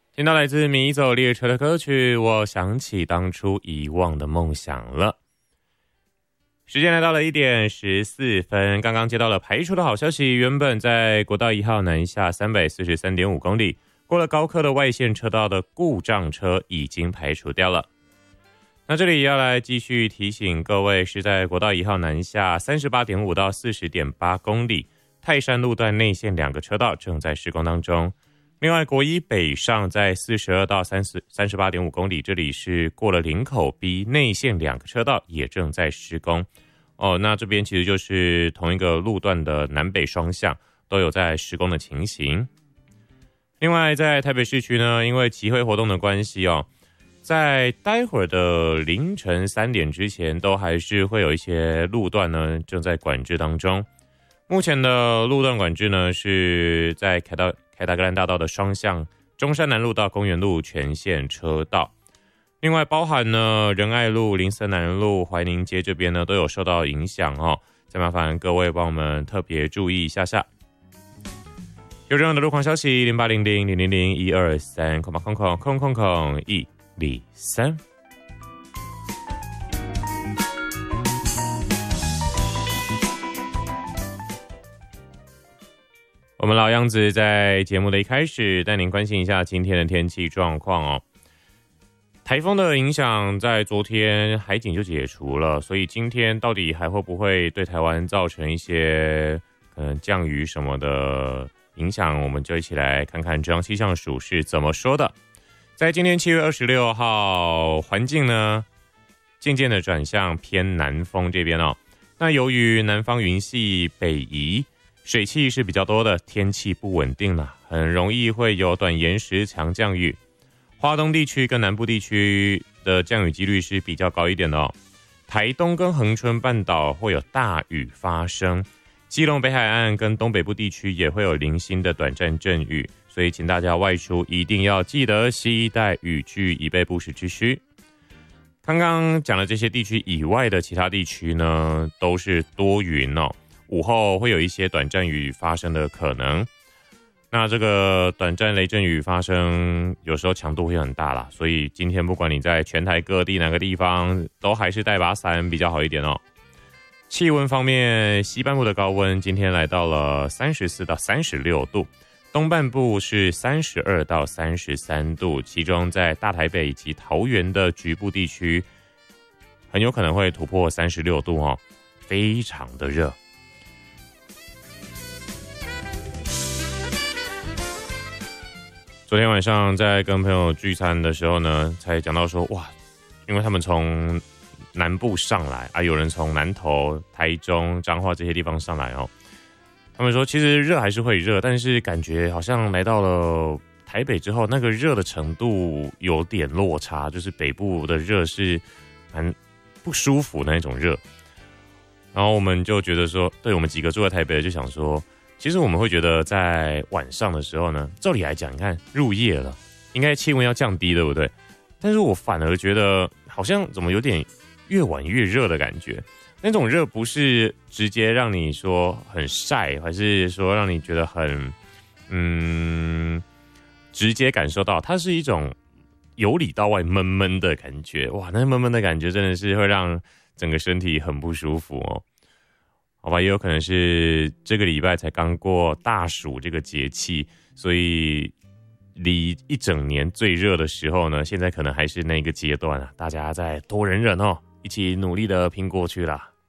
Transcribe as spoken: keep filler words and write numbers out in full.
听到来自迷走列车的歌曲，我想起当初遗忘的梦想了。时间来到了一点十四分，刚刚接到了排除的好消息，原本在国道一号南下三百四十三点五公里，过了高科的外线车道的故障车已经排除掉了。那这里要来继续提醒各位，是在国道一号南下三十八点五到四十点八公里，泰山路段内线两个车道正在施工当中。另外，国一北上在四十二到三十八点五公里，这里是过了林口 B 内线两个车道也正在施工。哦，那这边其实就是同一个路段的南北双向都有在施工的情形。另外，在台北市区呢，因为集会活动的关系哦，在待会儿的凌晨三点之前，都还是会有一些路段呢正在管制当中。目前的路段管制呢，是在凯道凯达格兰大道的双向中山南路到公园路全线车道。另外包含呢仁爱路、林森南路、怀宁街这边呢都有受到影响哦，再麻烦各位帮我们特别注意一下下。有任何的路况消息，零八零零零零零一二三空八空空空空空一零三。我们老样子在节目的一开始带您关心一下今天的天气状况哦。台风的影响在昨天海警就解除了，所以今天到底还会不会对台湾造成一些可能降雨什么的影响，我们就一起来看看中央气象署是怎么说的。在今天七月二十六号，环境呢渐渐的转向偏南风这边哦。那由于南方云系北移，水汽是比较多的，天气不稳定了，很容易会有短延时强降雨。花东地区跟南部地区的降雨几率是比较高一点的哦。台东跟恒春半岛会有大雨发生，基隆北海岸跟东北部地区也会有零星的短暂阵雨，所以请大家外出一定要记得携带雨具，以备不时之需。刚刚讲的这些地区以外的其他地区呢，都是多云哦，午后会有一些短暂雨发生的可能。那这个短暂雷阵雨发生，有时候强度会很大啦，所以今天不管你在全台各地哪个地方，都还是带把伞比较好一点哦。气温方面，西半部的高温今天来到了三十四到三十六度，东半部是三十二到三十三度，其中在大台北以及桃园的局部地区，很有可能会突破三十六度哦，非常的热。昨天晚上在跟朋友聚餐的时候呢，才讲到说，哇，因为他们从南部上来啊，有人从南投、台中、彰化这些地方上来哦。他们说，其实热还是会热，但是感觉好像来到了台北之后，那个热的程度有点落差，就是北部的热是蛮不舒服的那种热。然后我们就觉得说，对我们几个住在台北的就想说，其实我们会觉得在晚上的时候呢，照理来讲，你看入夜了，应该气温要降低，对不对？但是我反而觉得好像怎么有点越晚越热的感觉。那种热不是直接让你说很晒，还是说让你觉得很嗯直接感受到，它是一种由里到外闷闷的感觉。哇，那闷闷的感觉真的是会让整个身体很不舒服哦。好吧，也有可能是这个礼拜才刚过大暑这个节气，所以离一整年最热的时候呢，现在可能还是那个阶段啊，大家再多忍忍哦，一起努力的拼过去啦。